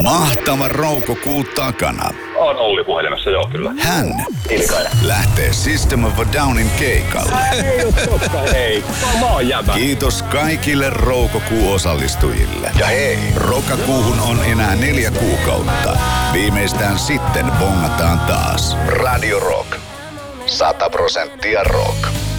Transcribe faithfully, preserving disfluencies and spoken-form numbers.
Mahtava roukokuu takana. On Olli puhelimessa, joo kyllä. Hän Ilkainen. lähtee System of a Downin keikalle. Ei oo totta, hei. Mä oon jäbä. Kiitos kaikille roukokuu-osallistujille. Ja hei, rokakuuhun on enää neljä kuukautta. Viimeistään sitten bongataan taas. Radio Rock. Sata prosenttia rock.